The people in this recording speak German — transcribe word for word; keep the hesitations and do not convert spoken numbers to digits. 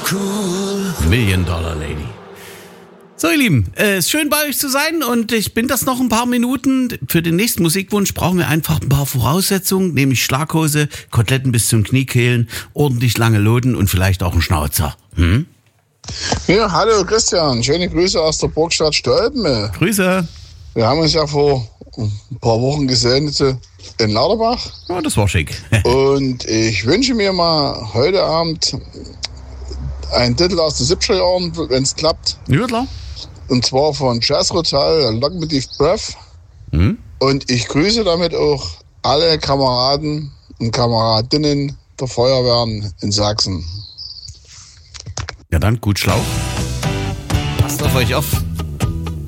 cool. Million Dollar Lady. So, ihr Lieben, es äh, ist schön bei euch zu sein und ich bin das noch ein paar Minuten. Für den nächsten Musikwunsch brauchen wir einfach ein paar Voraussetzungen, nämlich Schlaghose, Koteletten bis zum Kniekehlen, ordentlich lange Loden und vielleicht auch einen Schnauzer. Hm? Ja, hallo Christian, schöne Grüße aus der Burgstadt Stolpen. Grüße. Wir haben uns ja vor ein paar Wochen gesehen in Lauterbach. Ja, das war schick. Und ich wünsche mir mal heute Abend einen Titel aus den siebziger Jahren, wenn es klappt. Ja, klar. Und zwar von Jazz Rotal, Locomotive Breath. Mhm. Und ich grüße damit auch alle Kameraden und Kameradinnen der Feuerwehren in Sachsen. Ja dann, gut Schlauch. Passt auf euch auf.